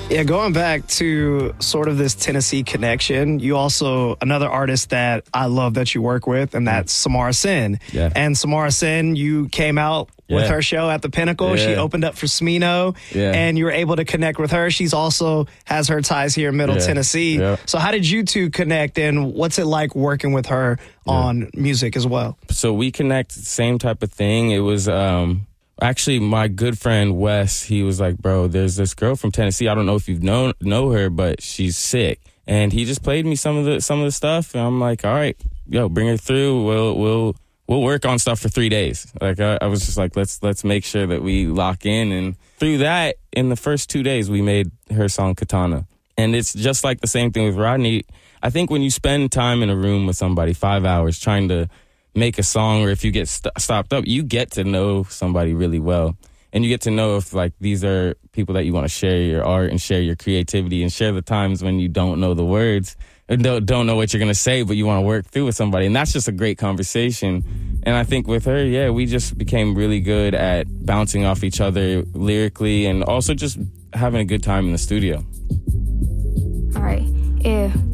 Yeah, going back to sort of this Tennessee connection, you also, another artist that I love that you work with, and that's Samara Sin. Yeah. And Samara Sin, you came out with her show at the Pinnacle. She opened up for Smino, and you were able to connect with her. She's also has her ties here in Middle Tennessee. Yeah. So how did you two connect, and what's it like working with her on music as well? So we connect, same type of thing. It was... Actually, my good friend Wes, he was like, bro, there's this girl from Tennessee. I don't know if you know her, but she's sick. And he just played me some of the stuff, and I'm like, all right, yo, bring her through. We'll work on stuff for 3 days. Like I was just like, let's make sure that we lock in. And through that, in the first 2 days, we made her song Katana. And it's just like the same thing with Rodney. I think when you spend time in a room with somebody, 5 hours trying to make a song, or if you get stopped up, you get to know somebody really well. And you get to know if, like, these are people that you want to share your art and share your creativity and share the times when you don't know the words and don't know what you're going to say, but you want to work through with somebody. And that's just a great conversation. And I think with her, we just became really good at bouncing off each other lyrically and also just having a good time in the studio. All right. Yeah.